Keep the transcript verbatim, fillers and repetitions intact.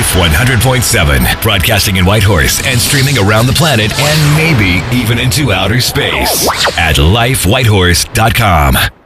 Life one hundred point seven, broadcasting in Whitehorse and streaming around the planet and maybe even into outer space at life whitehorse dot com.